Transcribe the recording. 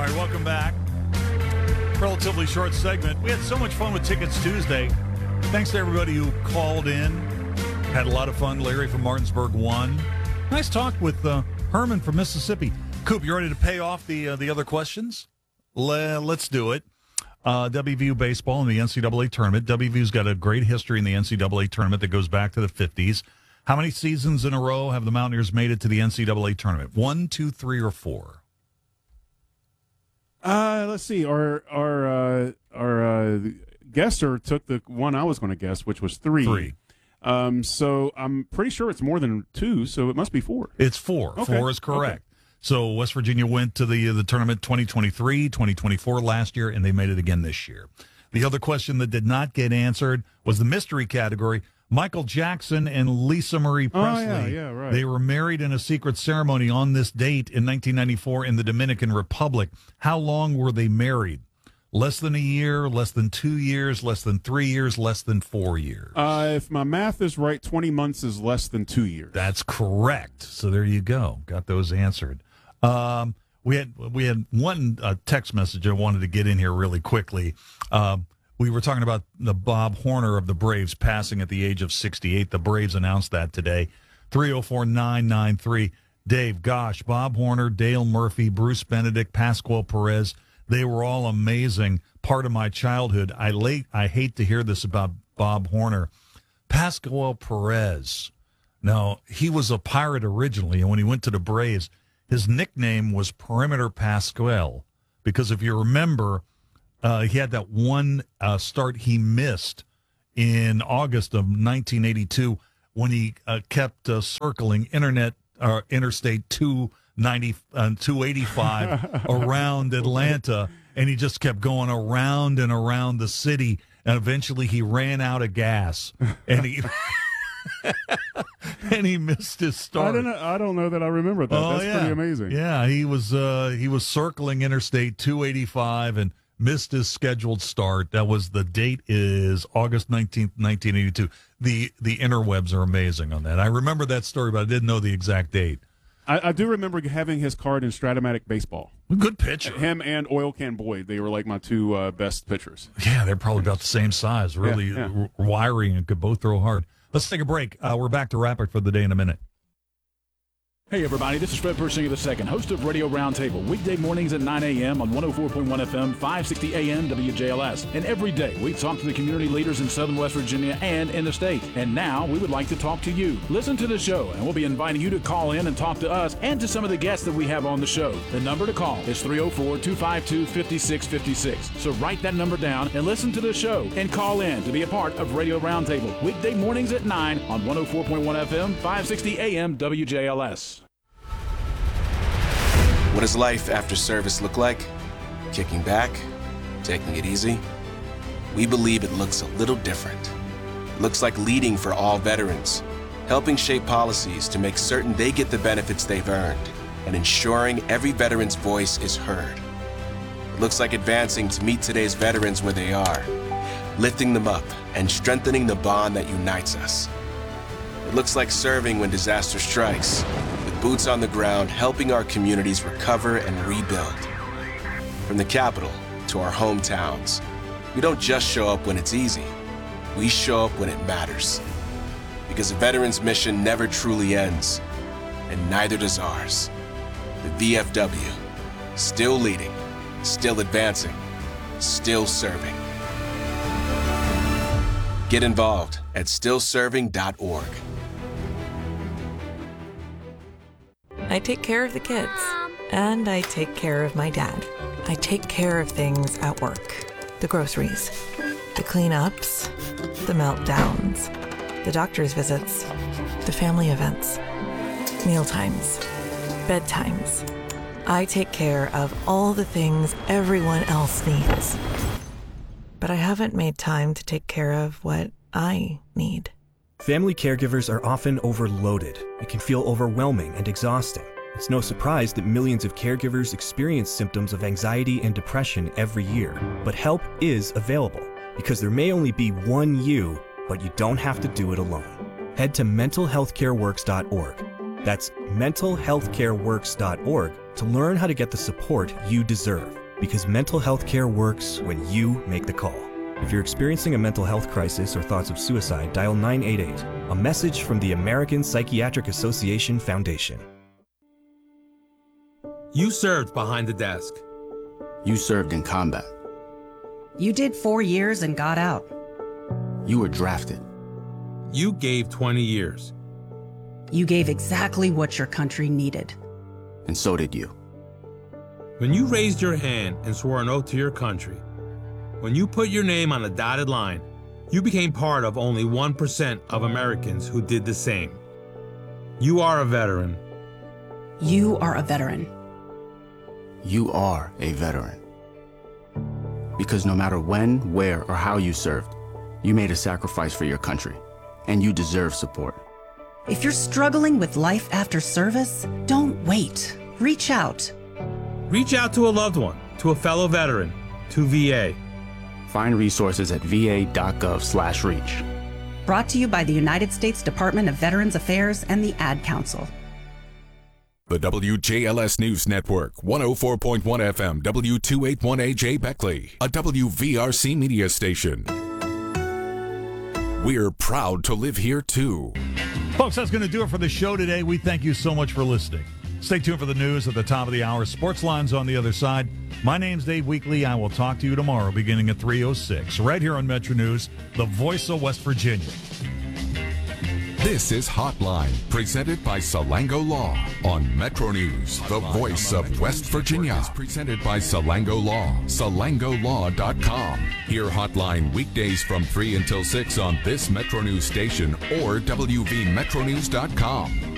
right, welcome back. Relatively short segment. We had so much fun with Tickets Tuesday. Thanks to everybody who called in. Had a lot of fun. Larry from Martinsburg won. Nice talk with Herman from Mississippi. Coop, you ready to pay off the other questions? Let's do it. WVU baseball in the NCAA tournament. WVU's got a great history in the NCAA tournament that goes back to the 50s. How many seasons in a row have the Mountaineers made it to the NCAA tournament? 1, 2, 3, or 4? Let's see. Our guesser took the one I was going to guess, which was 3. So I'm pretty sure it's more than 2, so it must be 4. It's 4. Okay. 4 is correct. Okay. So West Virginia went to the tournament 2023, 2024 last year, and they made it again this year. The other question that did not get answered was the mystery category. Michael Jackson and Lisa Marie Presley. Oh, yeah, right. They were married in a secret ceremony on this date in 1994 in the Dominican Republic. How long were they married? Less than a year, less than 2 years, less than 3 years, less than 4 years. If my math is right, 20 months is less than 2 years. That's correct. So there you go. Got those answered. We had one text message I wanted to get in here really quickly. We were talking about the Bob Horner of the Braves passing at the age of 68. The Braves announced that today. 304-993. Dave, gosh, Bob Horner, Dale Murphy, Bruce Benedict, Pascual Perez, they were all amazing. Part of my childhood. I hate to hear this about Bob Horner. Pascual Perez. Now, he was a Pirate originally, and when he went to the Braves, his nickname was Perimeter Pascual because if you remember, he had that one start he missed in August of 1982 when he kept circling Interstate 285 around Atlanta, and he just kept going around and around the city, and eventually he ran out of gas, and he and he missed his start. I don't know that I remember that. That's pretty amazing. Yeah, he was circling Interstate 285 and missed his scheduled start. That was the date is August 19th, 1982. The interwebs are amazing on that. I remember that story, but I didn't know the exact date. I do remember having his card in Stratomatic Baseball. Good pitcher. Him and Oil Can Boyd. They were like my 2 best pitchers. Yeah, they're probably about the same size. Really wiry and could both throw hard. Let's take a break. We're back to wrap it for the day in a minute. Hey, everybody, this is Fred Persinger II, host of Radio Roundtable, weekday mornings at 9 a.m. on 104.1 FM, 560 AM WJLS. And every day, we talk to the community leaders in Southern West Virginia and in the state. And now, we would like to talk to you. Listen to the show, and we'll be inviting you to call in and talk to us and to some of the guests that we have on the show. The number to call is 304-252-5656. So write that number down and listen to the show and call in to be a part of Radio Roundtable, weekday mornings at 9 on 104.1 FM, 560 AM WJLS. What does life after service look like? Kicking back? Taking it easy? We believe it looks a little different. It looks like leading for all veterans, helping shape policies to make certain they get the benefits they've earned, and ensuring every veteran's voice is heard. It looks like advancing to meet today's veterans where they are, lifting them up and strengthening the bond that unites us. It looks like serving when disaster strikes, with boots on the ground helping our communities recover and rebuild. From the capital to our hometowns, we don't just show up when it's easy, we show up when it matters. Because a veteran's mission never truly ends, and neither does ours. The VFW, still leading, still advancing, still serving. Get involved at stillserving.org. I take care of the kids, and I take care of my dad. I take care of things at work. The groceries, the cleanups, the meltdowns, the doctor's visits, the family events, mealtimes, bedtimes. I take care of all the things everyone else needs. But I haven't made time to take care of what I need. Family caregivers are often overloaded. It can feel overwhelming and exhausting. It's no surprise that millions of caregivers experience symptoms of anxiety and depression every year. But help is available, because there may only be one you, but you don't have to do it alone. Head to mentalhealthcareworks.org. That's mentalhealthcareworks.org to learn how to get the support you deserve. Because mental health care works when you make the call. If you're experiencing a mental health crisis or thoughts of suicide, dial 988. A message from the American Psychiatric Association Foundation. You served behind the desk. You served in combat. You did 4 years and got out. You were drafted. You gave 20 years. You gave exactly what your country needed. And so did you. When you raised your hand and swore an oath to your country, when you put your name on a dotted line, you became part of only 1% of Americans who did the same. You are a veteran. You are a veteran. You are a veteran. Because no matter when, where, or how you served, you made a sacrifice for your country, and you deserve support. If you're struggling with life after service, don't wait. Reach out. Reach out to a loved one, to a fellow veteran, to VA. Find resources at va.gov/reach. Brought to you by the United States Department of Veterans Affairs and the Ad Council. The WJLS News Network, 104.1 FM, W281AJ Beckley, a WVRC media station. We're proud to live here, too. Folks, that's going to do it for the show today. We thank you so much for listening. Stay tuned for the news at the top of the hour. Sports Line's on the other side. My name's Dave Weekley. I will talk to you tomorrow beginning at 3:06, right here on Metro News, the voice of West Virginia. This is Hotline, presented by Salango Law on Metro News, the voice of West Virginia. Presented by Salango Law, salangolaw.com. Hear Hotline weekdays from 3 until 6 on this Metro News station or WVMetronews.com.